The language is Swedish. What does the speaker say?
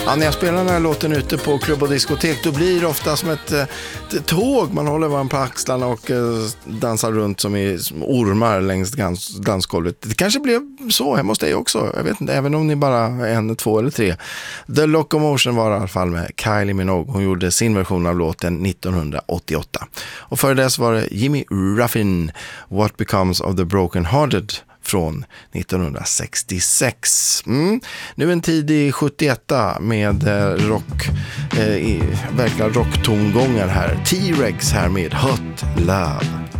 Ja, när jag spelar den här låten ute på klubb och diskotek, då blir det ofta som ett tåg. Man håller varandra på axlarna och dansar runt som i ormar längs dansgolvet. Det kanske blev så hemma hos dig också. Jag vet inte, även om ni bara är 1, 2 eller 3. The Locomotion var i alla fall med Kylie Minogue. Hon gjorde sin version av låten 1988. Och före det så var det Jimmy Ruffin, What Becomes of the Broken Hearted, från 1966. Nu en tidig 71 med verkliga rocktongångar här. T-Rex här med Hot Love.